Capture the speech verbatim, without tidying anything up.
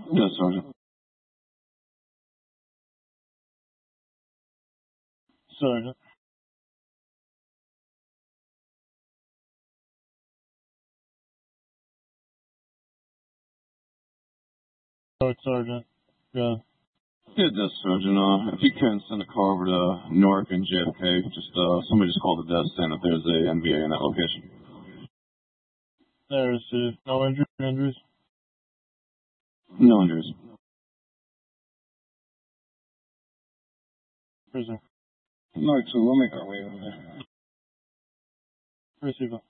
Yes, Sergeant. Sergeant. Oh, Sergeant. Yeah. Yeah, this Sergeant. Uh, if you can send a car over to Newark and J F K, just uh, somebody just called the desk saying that there's a N V A in that location. There's uh, no injuries. injuries. No injuries. Prisoner. Mark two, we'll make our way over there. Receiver.